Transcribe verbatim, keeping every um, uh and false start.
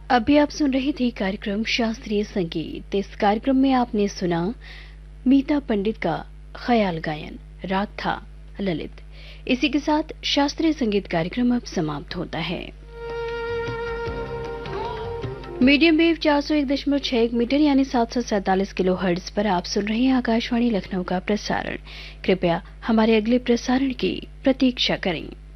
अभी आप सुन रही थी कार्यक्रम शास्त्रीय संगीत। इस कार्यक्रम में आपने सुना मीता पंडित का ख्याल गायन, राग था ललित। इसी के साथ शास्त्रीय संगीत कार्यक्रम अब समाप्त होता है। मीडियम वेव चार सौ एक दशमलव छह एक मीटर यानी सात सौ सैंतालीस किलो हर्ट्ज पर आप सुन रहे हैं आकाशवाणी लखनऊ का प्रसारण। कृपया हमारे अगले प्रसारण की प्रतीक्षा करें।